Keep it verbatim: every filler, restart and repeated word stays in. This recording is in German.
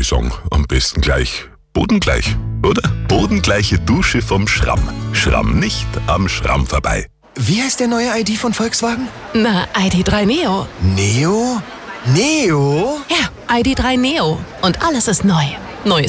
Ich sagen, am besten gleich bodengleich, oder? Bodengleiche Dusche vom Schramm. Schramm nicht am Schramm vorbei. Wie heißt der neue I D von Volkswagen? Na, I D drei Neo. Neo? Neo? Ja, I D drei Neo. Und alles ist neu. Neues